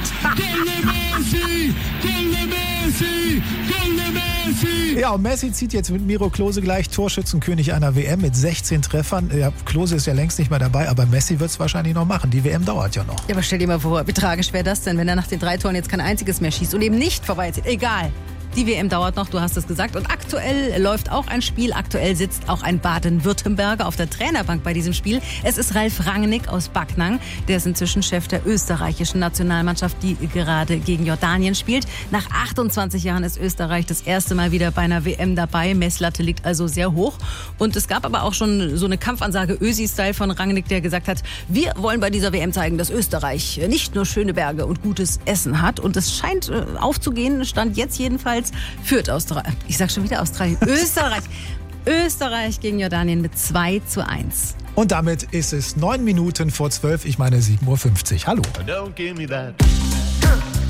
Ja, und Messi zieht jetzt mit Miro Klose gleich Torschützenkönig einer WM mit 16 Treffern. Ja, Klose ist ja längst nicht mehr dabei, aber Messi wird es wahrscheinlich noch machen. Die WM dauert ja noch. Ja, aber stell dir mal vor, wie tragisch wäre das denn, wenn er nach den 3 Toren jetzt kein einziges mehr schießt und eben nicht vorbeizieht. Egal. Die WM dauert noch, du hast es gesagt. Und aktuell läuft auch ein Spiel. Aktuell sitzt auch ein Baden-Württemberger auf der Trainerbank bei diesem Spiel. Es ist Ralf Rangnick aus Backnang. Der ist inzwischen Chef der österreichischen Nationalmannschaft, die gerade gegen Jordanien spielt. Nach 28 Jahren ist Österreich das erste Mal wieder bei einer WM dabei. Messlatte liegt also sehr hoch. Und es gab aber auch schon so eine Kampfansage Ösi-Style von Rangnick, der gesagt hat, wir wollen bei dieser WM zeigen, dass Österreich nicht nur schöne Berge und gutes Essen hat. Und es scheint aufzugehen, stand jetzt jedenfalls, führt Australien. Ich sag schon wieder Australien. Österreich. Österreich gegen Jordanien mit 2:1. Und damit ist es 9 Minuten vor 12, ich meine 7:50 Uhr. Hallo. Don't give me that.